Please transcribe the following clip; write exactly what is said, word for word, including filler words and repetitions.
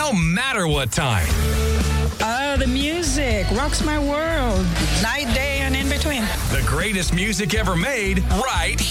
no matter what time. Uh, the music rocks my world. Night, day, and in between. The greatest music ever made right